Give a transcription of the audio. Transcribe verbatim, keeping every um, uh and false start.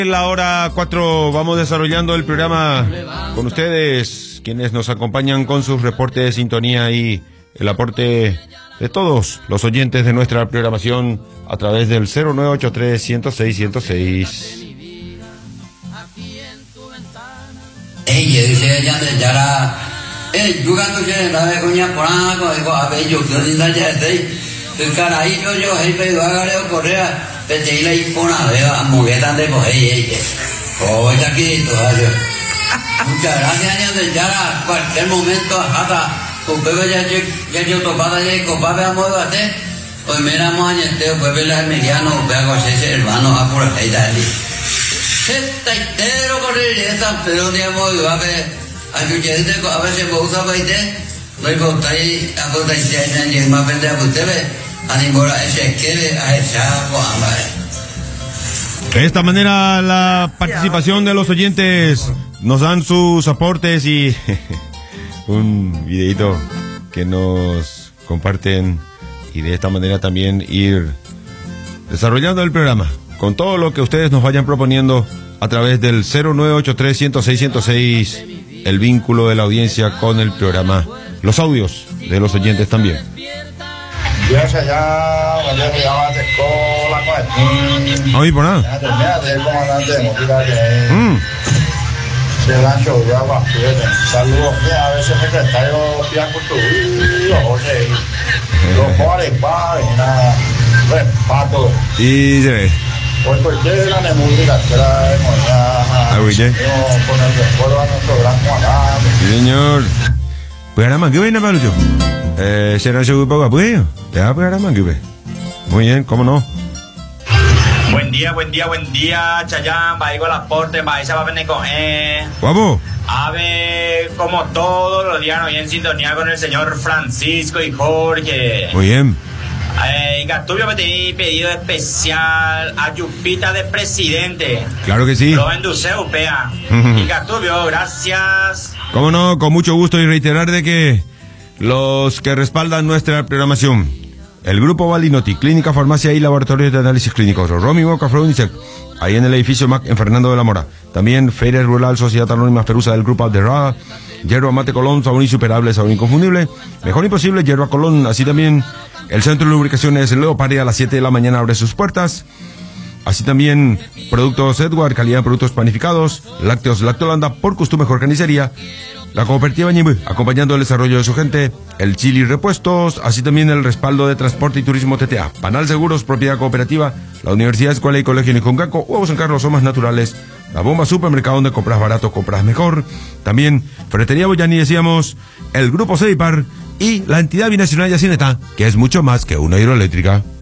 En la hora cuatro vamos desarrollando el programa con ustedes, quienes nos acompañan con sus reportes de sintonía y el aporte de todos los oyentes de nuestra programación a través del cero nueve ocho tres, ciento seis, ciento seis. Ey, dice ya de Yara, eh, jugando que la de coña porana con el abe yo que linda ya estoy, el caraíto yo el pedo agarreo correa, te la ipona veo a muguetan de coger ey, oh, ya aquí todavía. Muchas gracias ya de Yara, cualquier momento hasta con bebé ya ya yo topada ya con papá amo de bate, hoy miramos a este bebé la mediano, vea con ese hermano a por ahí dale. Está entero correr esta, pero digamos, a ver, ayúdate, a veces me usa para irte, no hay por ahí, a por ahí, y más vende a usted, animora ese que a esa coamba. De esta manera, la participación de los oyentes nos dan sus aportes y un videito que nos comparten, y de esta manera también ir desarrollando el programa con todo lo que ustedes nos vayan proponiendo a través del cero nueve ocho tres, ciento seis, ciento seis, el vínculo de la audiencia con el programa, los audios de los oyentes también. Dios allá, cuando llegaba de escuela, pues. No, y por nada. Mira, el comandante de Motiva que Mm. se dan show de agua, saludos. Mira, a veces secretario Piaco Tuyo, José, los jóvenes, padres, nada, respato. Y se ve. Hoy porque la música que la de Moña, oye. con el recuerdo a nuestro gran Juan. Sí, señor. Pues ahora más que ven, Pablo. Eh, será su grupo apoyo. Ya, pues ahora más que ven. Muy bien, cómo no. Buen día, buen día, buen día, Chayán, va a ir al aporte, va a ir a venir con eh. Guapo. A ver, como todos los días, hoy en sintonía con el señor Francisco y Jorge. Muy bien. Eh, Gatubio me tenía pedido especial a Yupita de presidente. Claro que sí. Lo enduce upea. Y Gatubio, gracias. Cómo no, con mucho gusto, y reiterar de que los que respaldan nuestra programación, el Grupo Valinotti, Clínica, Farmacia y Laboratorios de Análisis Clínicos, Romy Boca, Unicef, ahí en el edificio M A C en Fernando de la Mora. También Feria Rural, Sociedad Anónima Perusa del Grupo Alderrada, Yerba Mate Colón, sabor insuperable, sabor inconfundible, mejor imposible, Yerba Colón. Así también el Centro de Lubricaciones Leopardi a las siete de la mañana abre sus puertas. Así también Productos Edward, calidad de productos panificados, lácteos Lactolanda, por Custom Mejor Carnicería, la Cooperativa Ñibú, acompañando el desarrollo de su gente, el Chili Repuestos, así también el respaldo de Transporte y Turismo T T A, Panal Seguros, Propiedad Cooperativa, la Universidad Escuela y Colegio Nicongaco, Huevos San Carlos, Somas Naturales, La Bomba Supermercado, donde compras barato, compras mejor. También Ferretería Boyani, decíamos, el Grupo Ceipar y la entidad binacional Yacineta, que es mucho más que una hidroeléctrica.